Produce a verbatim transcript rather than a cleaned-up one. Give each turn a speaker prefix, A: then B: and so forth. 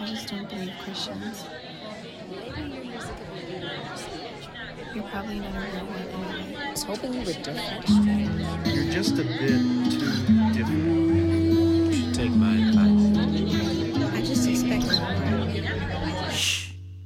A: just don't believe Christians.
B: Maybe your music could be universal.
A: You're probably not a real one anyway.
B: I was hoping you were different.
C: You're just a bit too different.